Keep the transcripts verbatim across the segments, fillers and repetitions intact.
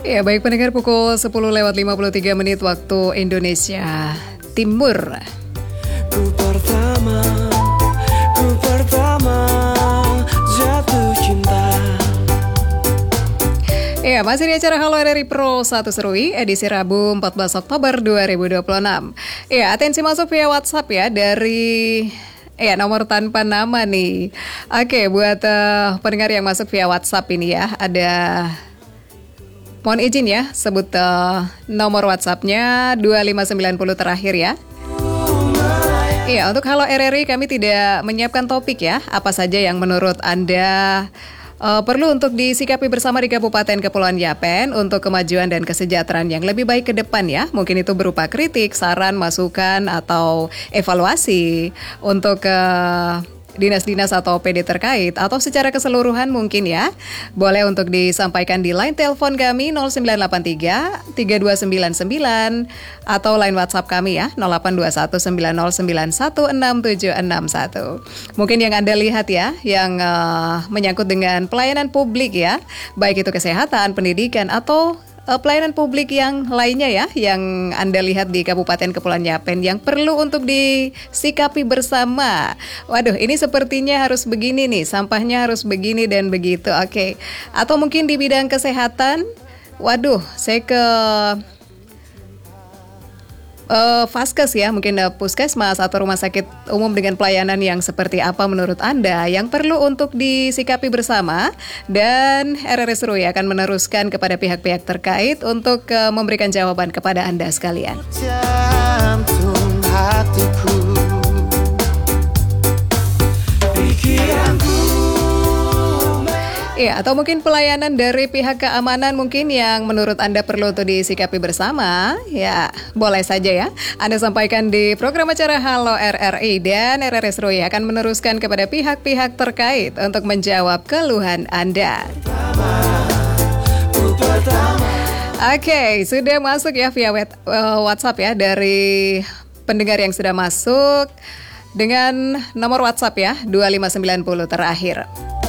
Ya, baik pendengar, pukul sepuluh lewat lima puluh tiga menit waktu Indonesia Timur. Ku pertama, ku pertama jatuh cinta. Ya, masih di acara Halo R R I Pro satu Serui, edisi Rabu empat belas Oktober dua ribu dua puluh enam. Ya, atensi masuk via WhatsApp ya dari ya nomor tanpa nama nih. Oke, buat uh, pendengar yang masuk via WhatsApp ini ya, ada mohon izin ya, sebut uh, nomor WhatsApp-nya dua lima sembilan nol terakhir ya. Iya, untuk Halo R R I kami tidak menyiapkan topik ya. Apa saja yang menurut Anda uh, perlu untuk disikapi bersama di Kabupaten Kepulauan Yapen untuk kemajuan dan kesejahteraan yang lebih baik ke depan ya. Mungkin itu berupa kritik, saran, masukan, atau evaluasi untuk uh, dinas-dinas atau P D terkait atau secara keseluruhan mungkin ya. Boleh untuk disampaikan di line telepon kami nol sembilan delapan tiga tiga dua sembilan sembilan atau line WhatsApp kami ya nol delapan dua satu sembilan nol sembilan satu enam tujuh enam satu. Mungkin yang Anda lihat ya yang uh, menyangkut dengan pelayanan publik ya, baik itu kesehatan, pendidikan atau Uh, pelayanan publik yang lainnya ya, yang Anda lihat di Kabupaten Kepulauan Yapen yang perlu untuk disikapi bersama. Waduh, ini sepertinya harus begini nih, sampahnya harus begini dan begitu. Oke. Atau mungkin di bidang kesehatan, waduh, saya ke Uh, Vaskes ya, mungkin uh, puskesmas atau rumah sakit umum dengan pelayanan yang seperti apa menurut Anda yang perlu untuk disikapi bersama, dan R R I Serui akan meneruskan kepada pihak-pihak terkait untuk uh, memberikan jawaban kepada Anda sekalian. Jantung hatiku, pikiranku. Iya, atau mungkin pelayanan dari pihak keamanan mungkin yang menurut Anda perlu untuk disikapi bersama. Ya, boleh saja ya Anda sampaikan di program acara Halo R R I, dan R R I Serui akan meneruskan kepada pihak-pihak terkait untuk menjawab keluhan Anda. Oke, sudah masuk ya via WhatsApp ya dari pendengar yang sudah masuk dengan nomor WhatsApp ya dua lima sembilan nol terakhir.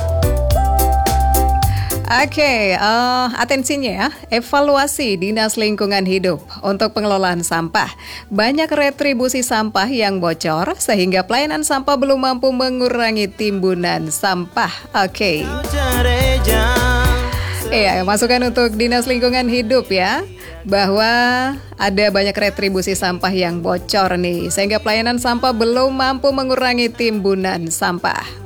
Oke, okay, uh, atensinya ya, evaluasi Dinas Lingkungan Hidup untuk pengelolaan sampah. Banyak retribusi sampah yang bocor sehingga pelayanan sampah belum mampu mengurangi timbunan sampah. Oke. Okay. Iya, masukan untuk Dinas Lingkungan Hidup ya, bahwa ada banyak retribusi sampah yang bocor nih, sehingga pelayanan sampah belum mampu mengurangi timbunan sampah.